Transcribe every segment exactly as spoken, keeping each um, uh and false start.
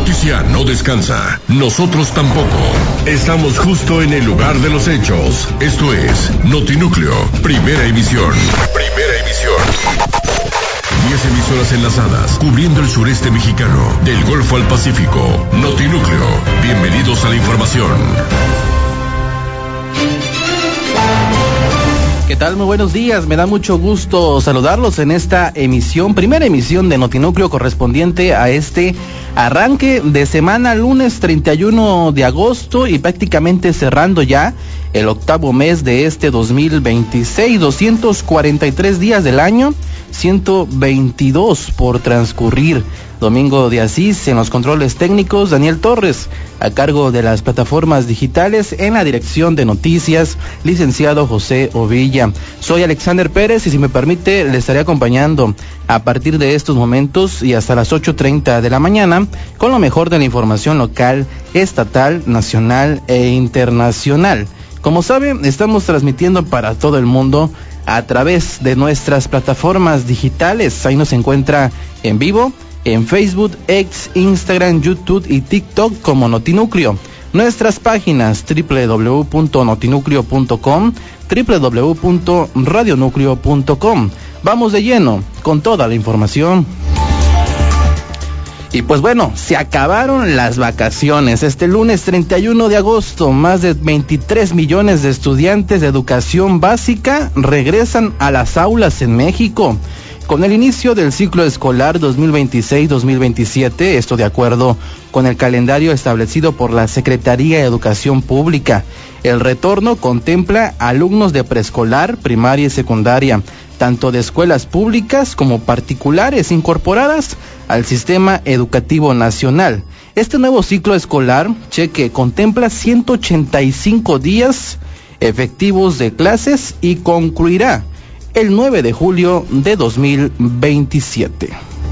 noticia no descansa. Nosotros tampoco. Estamos justo en el lugar de los hechos. Esto es Notinúcleo, primera emisión. Primera emisión. Diez emisoras enlazadas, cubriendo el sureste mexicano, del Golfo al Pacífico. Notinúcleo. Bienvenidos a la información. ¿Qué tal? Muy buenos días, me da mucho gusto saludarlos en esta emisión, primera emisión de Notinúcleo correspondiente a este arranque de semana, lunes treinta y uno de agosto y prácticamente cerrando ya el octavo mes de este dos mil veintiséis, doscientos cuarenta y tres días del año, ciento veintidós por transcurrir. Domingo de Asís en los controles técnicos, Daniel Torres a cargo de las plataformas digitales, en la dirección de noticias, licenciado José Ovilla. Soy Alexander Pérez y si me permite le estaré acompañando a partir de estos momentos y hasta las ocho treinta de la mañana con lo mejor de la información local, estatal, nacional e internacional. Como saben, estamos transmitiendo para todo el mundo a través de nuestras plataformas digitales. Ahí nos encuentra en vivo en Facebook, X, Instagram, YouTube y TikTok como Notinúcleo. Nuestras páginas doble u doble u doble u punto notinúcleo punto com, doble u doble u doble u punto radionúcleo punto com. Vamos de lleno con toda la información. Y pues bueno, se acabaron las vacaciones. Este lunes treinta y uno de agosto, más de veintitrés millones de estudiantes de educación básica regresan a las aulas en México. Con el inicio del ciclo escolar dos mil veintiséis dos mil veintisiete, esto de acuerdo con el calendario establecido por la Secretaría de Educación Pública, el retorno contempla alumnos de preescolar, primaria y secundaria, tanto de escuelas públicas como particulares incorporadas al sistema educativo nacional. Este nuevo ciclo escolar, cheque, contempla ciento ochenta y cinco días efectivos de clases y concluirá el nueve de julio de dos mil veintisiete.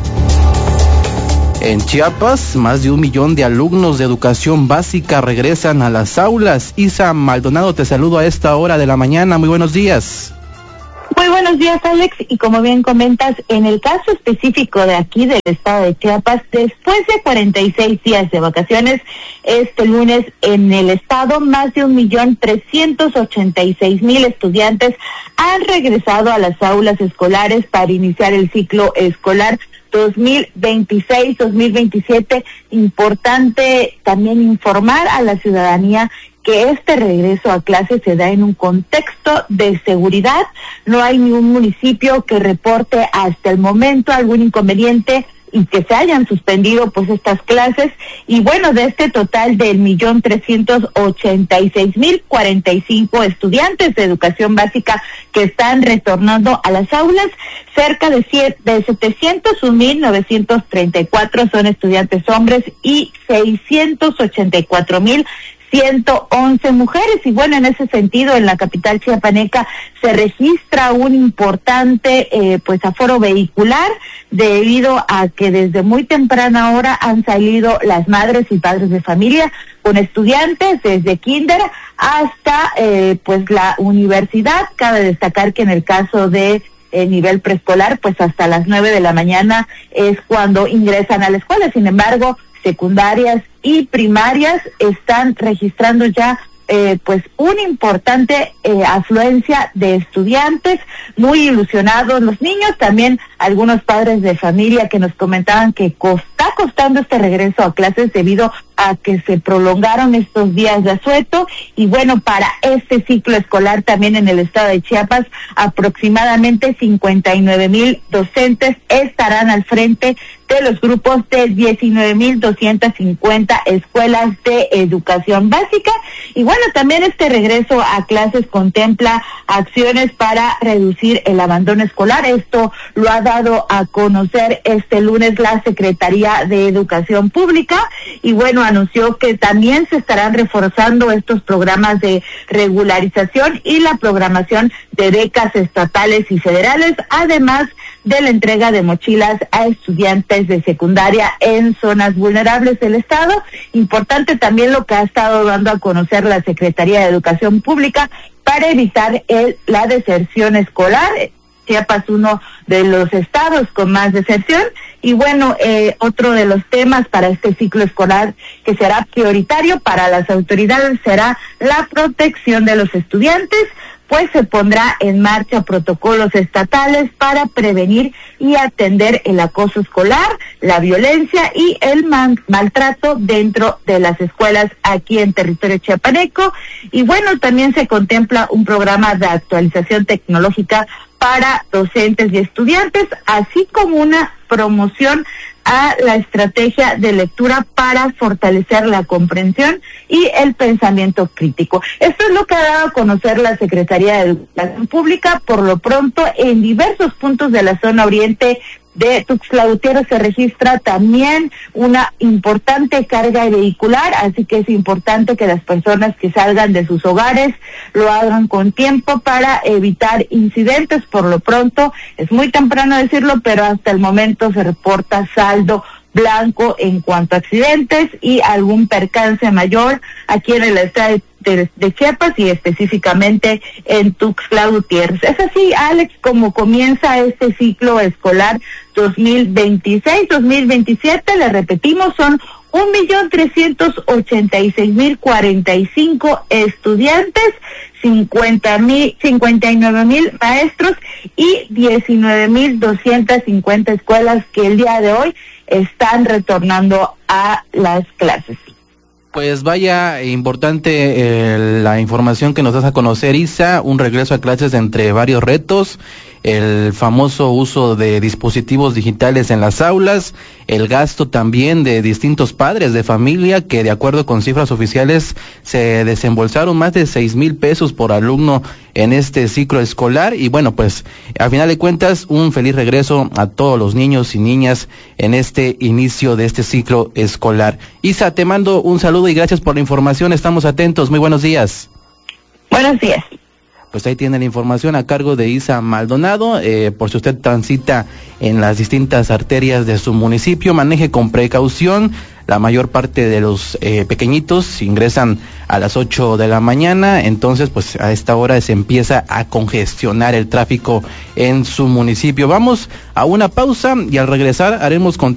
En Chiapas, más de un millón de alumnos de educación básica regresan a las aulas. Isa Maldonado, te saludo a esta hora de la mañana. Muy buenos días. Muy buenos días, Alex, y como bien comentas, en el caso específico de aquí del estado de Chiapas, después de cuarenta y seis días de vacaciones, este lunes en el estado más de un millón trescientos ochenta y seis mil estudiantes han regresado a las aulas escolares para iniciar el ciclo escolar dos mil veintiséis dos mil veintisiete. Importante también informar a la ciudadanía que este regreso a clases se da en un contexto de seguridad. No hay ni un municipio que reporte hasta el momento algún inconveniente y que se hayan suspendido pues estas clases. Y bueno, de este total del millón trescientos ochenta y seis mil cuarenta y cinco estudiantes de educación básica que están retornando a las aulas, cerca de, de setecientos un mil novecientos treinta y cuatro son estudiantes hombres y seiscientos ochenta y cuatro mil ciento once mujeres. Y bueno, en ese sentido, en la capital chiapaneca se registra un importante eh, pues aforo vehicular, debido a que desde muy temprana hora han salido las madres y padres de familia con estudiantes desde kinder hasta eh, pues la universidad. Cabe destacar que en el caso de el nivel preescolar, pues hasta las nueve de la mañana es cuando ingresan a la escuela. Sin embargo, secundarias y primarias están registrando ya eh, pues una importante eh, afluencia de estudiantes, muy ilusionados los niños, también algunos padres de familia que nos comentaban que está costando este regreso a clases debido a que se prolongaron estos días de asueto. Y bueno, para este ciclo escolar también en el estado de Chiapas, aproximadamente cincuenta y nueve mil docentes estarán al frente de los grupos de diecinueve mil doscientas cincuenta escuelas de educación básica. Y bueno, también este regreso a clases contempla acciones para reducir el abandono escolar. Esto lo ha dado a conocer este lunes la Secretaría de Educación Pública, y bueno, anunció que también se estarán reforzando estos programas de regularización y la programación de becas estatales y federales, además de la entrega de mochilas a estudiantes de secundaria en zonas vulnerables del estado. Importante también lo que ha estado dando a conocer la Secretaría de Educación Pública para evitar el, la deserción escolar. Chiapas, uno de los estados con más deserción. Y bueno, eh, otro de los temas para este ciclo escolar que será prioritario para las autoridades será la protección de los estudiantes, pues se pondrá en marcha protocolos estatales para prevenir y atender el acoso escolar, la violencia y el man, maltrato dentro de las escuelas aquí en territorio chiapaneco. Y bueno, también se contempla un programa de actualización tecnológica para docentes y estudiantes, así como una promoción a la estrategia de lectura para fortalecer la comprensión y el pensamiento crítico. Esto es lo que ha dado a conocer la Secretaría de Educación Pública. Por lo pronto, en diversos puntos de la zona oriente de Tuxtla Gutiérrez se registra también una importante carga vehicular, así que es importante que las personas que salgan de sus hogares lo hagan con tiempo para evitar incidentes. Por lo pronto, es muy temprano decirlo, pero hasta el momento se reporta saldo blanco en cuanto a accidentes y algún percance mayor aquí en el estado de, de Chiapas y específicamente en Tuxtla Gutiérrez. Es así, Alex, como comienza este ciclo escolar dos mil veintiséis dos mil veintisiete, le repetimos, son un millón trescientos ochenta y seis mil cuarenta y cinco estudiantes, cincuenta mil, cincuenta y nueve mil maestros y diecinueve mil doscientas cincuenta escuelas que el día de hoy están retornando a las clases. Pues vaya, importante eh, la información que nos das a conocer, Isa, un regreso a clases entre varios retos, el famoso uso de dispositivos digitales en las aulas, el gasto también de distintos padres de familia que de acuerdo con cifras oficiales se desembolsaron más de seis mil pesos por alumno en este ciclo escolar y bueno, pues a final de cuentas un feliz regreso a todos los niños y niñas en este inicio de este ciclo escolar. Isa, te mando un saludo y gracias por la información, estamos atentos, muy buenos días. Buenos días. Pues ahí tiene la información a cargo de Isa Maldonado. Eh, por si usted transita en las distintas arterias de su municipio, maneje con precaución. La mayor parte de los eh, pequeñitos ingresan a las ocho de la mañana, entonces pues a esta hora se empieza a congestionar el tráfico en su municipio. Vamos a una pausa y al regresar haremos contacto